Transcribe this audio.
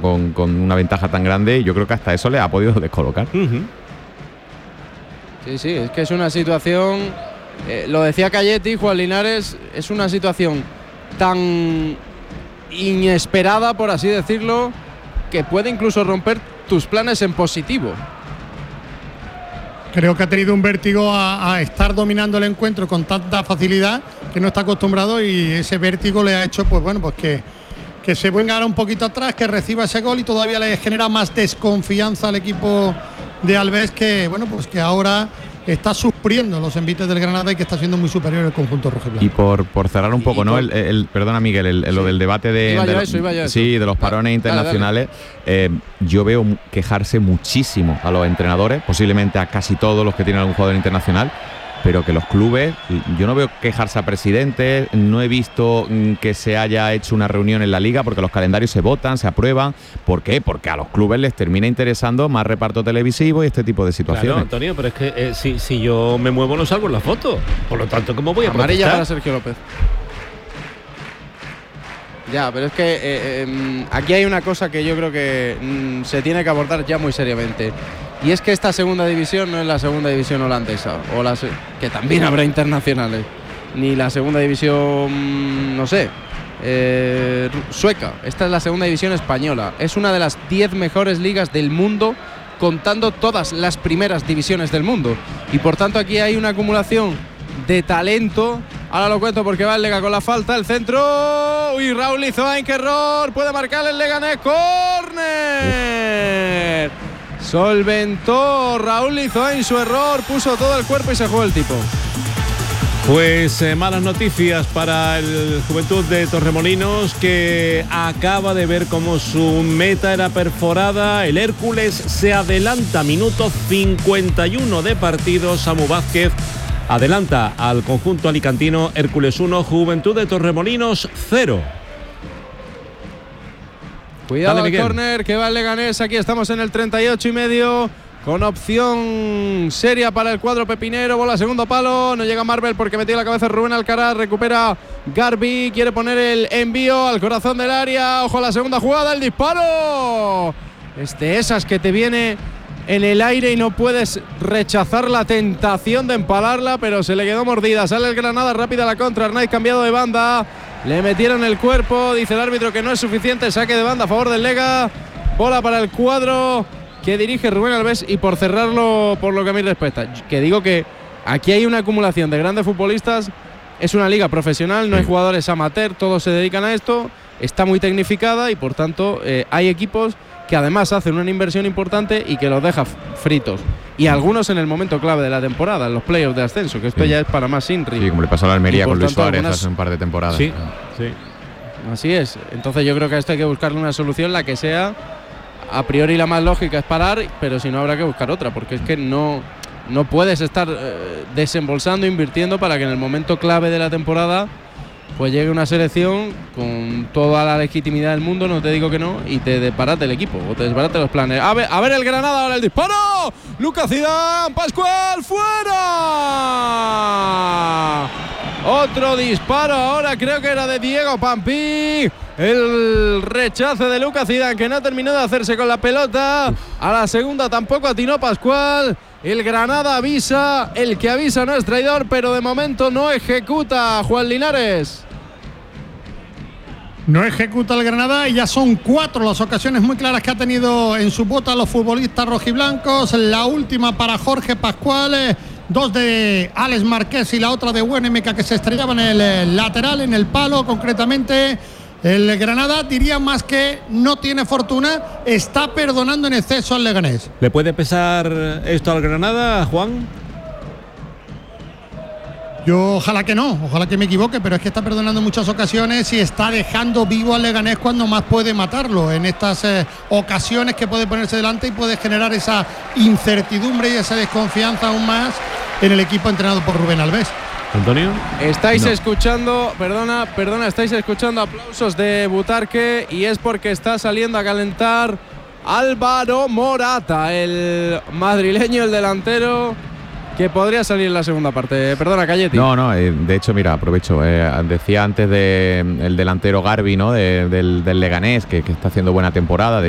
con una ventaja tan grande, y yo creo que hasta eso le ha podido descolocar. Sí, es que es una situación, lo decía Calletti, Juan Linares, es una situación tan inesperada, por así decirlo, que puede incluso romper tus planes en positivo. Creo que ha tenido un vértigo a estar dominando el encuentro con tanta facilidad que no está acostumbrado, y ese vértigo le ha hecho que se venga ahora un poquito atrás, que reciba ese gol, y todavía le genera más desconfianza al equipo de Alves, que que ahora está sufriendo los envites del Granada y que está siendo muy superior el conjunto rojiblanco. Y por cerrar un poco, ¿no? Perdona, Miguel, lo del debate de los parones internacionales. Dale. Yo veo quejarse muchísimo a los entrenadores, posiblemente a casi todos los que tienen algún jugador internacional, pero que los clubes, yo no veo quejarse a presidentes, no he visto que se haya hecho una reunión en la liga, porque los calendarios se votan, se aprueban. ¿Por qué? Porque a los clubes les termina interesando más reparto televisivo y este tipo de situaciones. Claro, Antonio, pero es que si yo me muevo no salgo en la foto, por lo tanto, ¿cómo voy a protestar? Amarilla para Sergio López. Ya, pero es que aquí hay una cosa que yo creo que se tiene que abordar ya muy seriamente. Y es que esta segunda división no es la segunda división holandesa, que también habrá internacionales, ni la segunda división, sueca. Esta es la segunda división española. Es una de las 10 mejores ligas del mundo, contando todas las primeras divisiones del mundo. Y por tanto aquí hay una acumulación de talento. Ahora lo cuento porque va el Lega con la falta, el centro. Uy, Raúl Lizoain, qué error. Puede marcar el Leganés. ¡Córner! Solventó Raúl Lizoain su error, puso todo el cuerpo y se jugó el tipo. Pues malas noticias para el Juventud de Torremolinos, que acaba de ver cómo su meta era perforada. El Hércules se adelanta, minuto 51 de partido. Samu Vázquez adelanta al conjunto alicantino. Hércules 1, Juventud de Torremolinos 0. Cuidado el córner que va el Leganés. Aquí estamos en el 38,5, con opción seria para el cuadro pepinero. Bola segundo palo, no llega Marvel porque metió la cabeza Rubén Alcaraz. Recupera Garbi, quiere poner el envío al corazón del área. Ojo a la segunda jugada, el disparo. Esas que te viene en el aire y no puedes rechazar la tentación de empalarla, pero se le quedó mordida. Sale el Granada, rápida la contra. Arnaiz cambiado de banda. Le metieron el cuerpo, dice el árbitro que no es suficiente. Saque de banda a favor del Lega. Bola para el cuadro que dirige Rubén Alves. Y por cerrarlo, por lo que a mí respecta, que digo que aquí hay una acumulación de grandes futbolistas. Es una liga profesional, no hay jugadores amateur, todos se dedican a esto. Está muy tecnificada y por tanto hay equipos que además hacen una inversión importante y que los deja fritos. Y algunos en el momento clave de la temporada, en los playoffs de ascenso, que esto ya es para más Inri. Sí, como le pasó a la Almería con Luis Suárez hace un par de temporadas. Sí. Así es. Entonces yo creo que a esto hay que buscarle una solución, la que sea. A priori la más lógica es parar, pero si no habrá que buscar otra, porque es que no puedes estar desembolsando, invirtiendo para que en el momento clave de la temporada pues llegue una selección con toda la legitimidad del mundo, no te digo que no, y te desbarate el equipo o te desbarate los planes. A ver el Granada, ahora el disparo. Lucas Zidane, Pascual, fuera. Otro disparo ahora, creo que era de Diego Pampí. El rechace de Lucas Zidane, que no terminó de hacerse con la pelota. A la segunda tampoco atinó Pascual. El Granada avisa, el que avisa no es traidor, pero de momento no ejecuta Juan Linares. No ejecuta el Granada y ya son 4 las ocasiones muy claras que ha tenido en su bota los futbolistas rojiblancos. La última para Jorge Pascual, 2 de Alex Marqués y la otra de Buenemeca, que se estrellaba en el lateral, en el palo concretamente. El Granada, diría más que no tiene fortuna, está perdonando en exceso al Leganés. ¿Le puede pesar esto al Granada, Juan? Yo ojalá que no, ojalá que me equivoque, pero es que está perdonando en muchas ocasiones y está dejando vivo al Leganés cuando más puede matarlo. En estas ocasiones que puede ponerse delante y puede generar esa incertidumbre y esa desconfianza aún más en el equipo entrenado por Rubén Alves. Antonio, estáis escuchando, perdona, estáis escuchando aplausos de Butarque y es porque está saliendo a calentar Álvaro Morata, el madrileño, el delantero, que podría salir en la segunda parte. Perdona, Calletti. No, de hecho, mira, aprovecho. Decía antes el delantero Garbi, ¿no? Del Leganés, que está haciendo buena temporada.